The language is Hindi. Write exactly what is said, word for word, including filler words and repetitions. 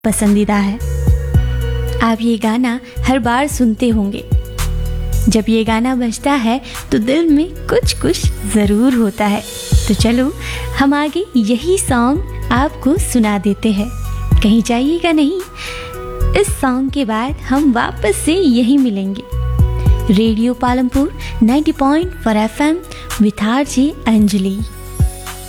पसंदीदा है। आप ये गाना हर बार सुनते होंगे। जब ये गाना बजता है तो दिल में कुछ कुछ ज़रूर होता है। तो चलो हम आगे यही सॉन्ग आपको सुना देते हैं। कहीं जाइएगा नहीं, इस सॉन्ग के बाद हम वापस से यही मिलेंगे। रेडियो पालमपुर नब्बे पॉइंट चार F am with RJ Anjali.